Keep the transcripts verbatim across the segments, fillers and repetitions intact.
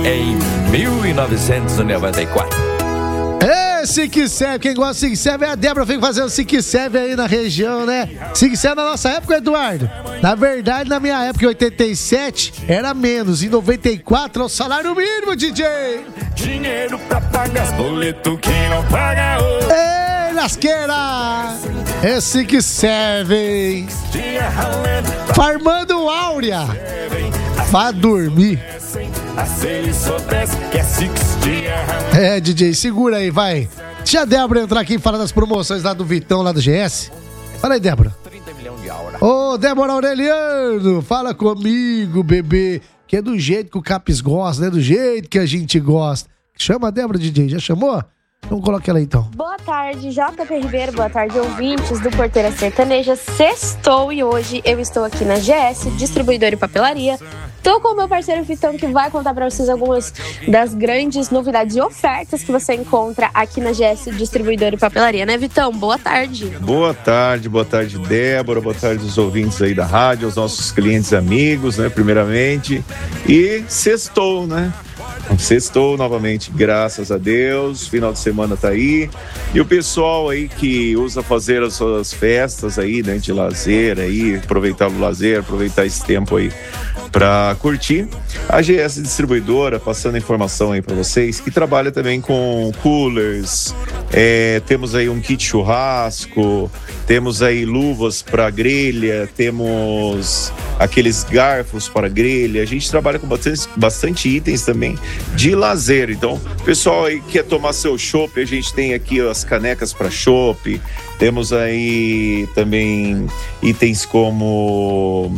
em mil novecentos e noventa e quatro. É, SIC-Serve, quem gosta de SIC-Serve é a Débora, vem fazer o SIC-Serve aí na região, né? SIC-Serve na nossa época, Eduardo. Na verdade, na minha época, em oitenta e sete, era menos. Em noventa e quatro, é o salário mínimo, D J. Dinheiro pra pagar os boletos, quem não paga hoje. Ei, lasqueira! É SIC-Serve. Farmando Áurea. Vá dormir. É, D J, segura aí, vai. Deixa a Débora entrar aqui e falar das promoções lá do Vitão, lá do G S. Fala aí, Débora. trinta milhões de aura. Ô, Débora Aureliano, fala comigo, bebê. Que é do jeito que o Capes gosta, né? Do jeito que a gente gosta. Chama a Débora, D J, já chamou? Então coloca ela aí, então. Boa tarde, J P Ribeiro, boa tarde, ouvintes do Porteira Sertaneja. Sextou e hoje eu estou aqui na G S, distribuidora e papelaria. Tô com o meu parceiro Vitão, que vai contar pra vocês algumas das grandes novidades e ofertas que você encontra aqui na G S, distribuidora e papelaria, né, Vitão? Boa tarde. Boa tarde, boa tarde, Débora, boa tarde aos ouvintes aí da rádio, aos nossos clientes e amigos, né, primeiramente. E sextou, né? Sextou novamente, graças a Deus, final de semana tá aí, e o pessoal aí que usa fazer as suas festas aí, né, de lazer aí, aproveitar o lazer, aproveitar esse tempo aí para curtir. A G S Distribuidora, passando informação aí para vocês, que trabalha também com coolers, é, temos aí um kit churrasco, temos aí luvas para grelha, temos aqueles garfos para grelha, a gente trabalha com bastante, bastante itens também de lazer. Então, pessoal aí que quer tomar seu chopp, a gente tem aqui as canecas para chopp, temos aí também itens como,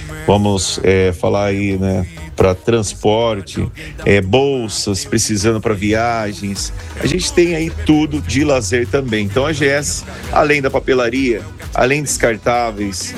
vamos é, falar aí, né, para transporte, é, bolsas, precisando para viagens. A gente tem aí tudo de lazer também. Então a G S, além da papelaria, além de descartáveis,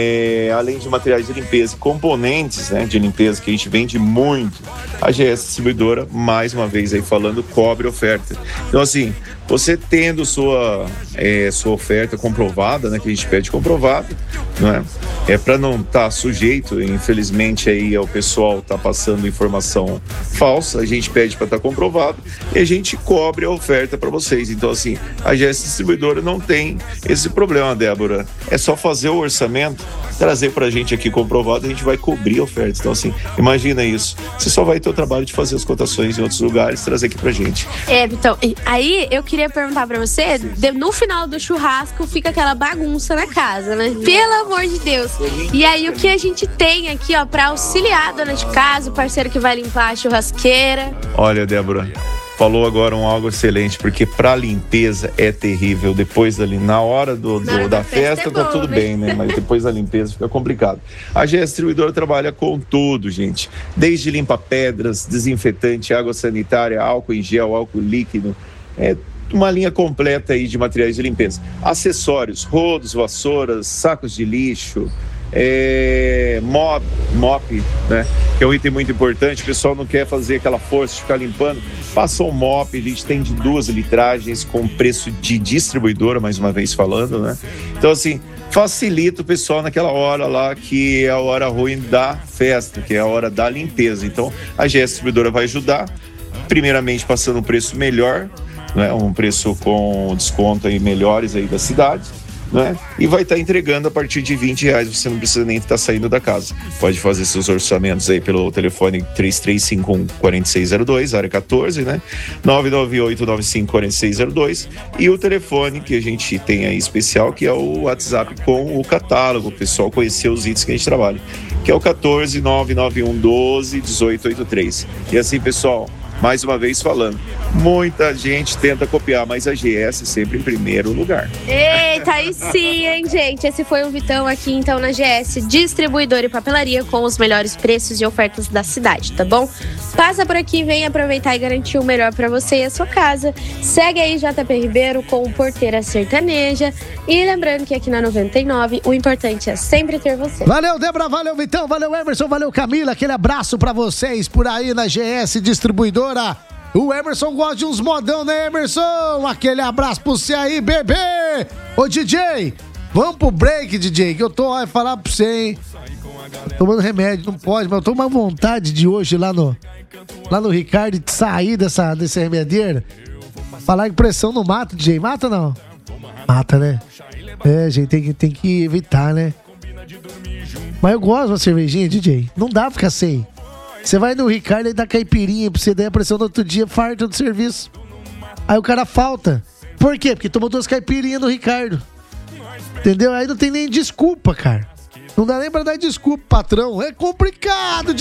é, além de materiais de limpeza e componentes, né, de limpeza que a gente vende muito, a G S Distribuidora, mais uma vez aí falando, cobre oferta. Então assim, você tendo sua, é, sua oferta comprovada, né, que a gente pede comprovada, não é? É para não estar tá sujeito, infelizmente aí ao pessoal tá passando informação falsa, a gente pede para estar tá comprovado e a gente cobre a oferta para vocês. Então assim, a G S Distribuidora não tem esse problema, Débora. É só fazer o orçamento, trazer pra gente aqui comprovado, a gente vai cobrir a oferta. Então assim, imagina isso. Você só vai ter o trabalho de fazer as cotações em outros lugares, trazer aqui pra gente. É, Vitão, aí eu queria perguntar pra você, no final do churrasco fica aquela bagunça na casa, né? Pelo amor de Deus. E aí o que a gente tem aqui, ó, pra auxiliar a dona de casa, o parceiro que vai limpar a churrasqueira? Olha, Débora, falou agora um algo excelente, porque pra limpeza é terrível. Depois da na hora do, do, da, da festa, festa é tá bom, tudo né? bem, né? Mas depois da limpeza fica complicado. A G S Distribuidora trabalha com tudo, gente. Desde limpa-pedras, desinfetante, água sanitária, álcool em gel, álcool líquido. É uma linha completa aí de materiais de limpeza. Acessórios, rodos, vassouras, sacos de lixo, é, mop, mop, né? Que é um item muito importante. O pessoal não quer fazer aquela força de ficar limpando. Passa um mop, a gente tem de duas litragens com preço de distribuidora, mais uma vez falando, né? Então assim, facilita o pessoal naquela hora lá que é a hora ruim da festa, que é a hora da limpeza. Então a G S Distribuidora vai ajudar, primeiramente passando um preço melhor, né? Um preço com desconto aí melhores aí da cidade, né? E vai estar entregando a partir de vinte reais, você não precisa nem estar saindo da casa. Pode fazer seus orçamentos aí pelo telefone três três cinco um, quatro seis zero dois, área quatorze, né? nove nove oito nove cinco quatro seis zero dois, e o telefone que a gente tem aí especial, que é o WhatsApp com o catálogo, o pessoal conhecer os itens que a gente trabalha, que é o quatorze nove nove um doze dezoito oitenta e três. E assim, pessoal, mais uma vez falando, muita gente tenta copiar, mas a G S é sempre em primeiro lugar. Eita, aí sim, hein, gente? Esse foi o Vitão aqui, então, na G S, distribuidora e papelaria, com os melhores preços e ofertas da cidade, tá bom? Passa por aqui, vem aproveitar e garantir o melhor pra você e a sua casa. Segue aí J P Ribeiro com o Porteira Sertaneja. E lembrando que aqui na noventa e nove, o importante é sempre ter você. Valeu, Débora, valeu, Vitão, valeu, Emerson, valeu, Camila. Aquele abraço pra vocês por aí na G S Distribuidora. O Emerson gosta de uns modão, né, Emerson? Aquele abraço pra você aí, bebê! Ô, D J, vamos pro break, D J, que eu tô, vai falar pra você, hein? Tomando remédio, não pode, mas eu tô com uma vontade de hoje lá no, lá no Ricardo e sair dessa, desse remedeiro. Falar que pressão não mata, D J. Mata ou não? Mata, né? É, gente, tem que, tem que evitar, né? Mas eu gosto de uma cervejinha, D J. Não dá pra ficar sem. Você vai no Ricardo e dá caipirinha pra você dar a pressão no outro dia, farta do serviço. Aí o cara falta. Por quê? Porque tomou duas caipirinhas no Ricardo. Entendeu? Aí não tem nem desculpa, cara. Não dá nem pra dar desculpa, patrão. É complicado,